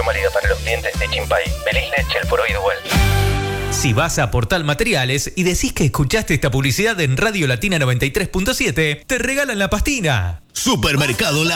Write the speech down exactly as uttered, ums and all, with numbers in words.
válida para los clientes de Chimpay. Feliz leche, el poroy de vuelta. Si vas a Portal Materiales y decís que escuchaste esta publicidad en Radio Latina noventa y tres punto siete, te regalan la pastina. Supermercado La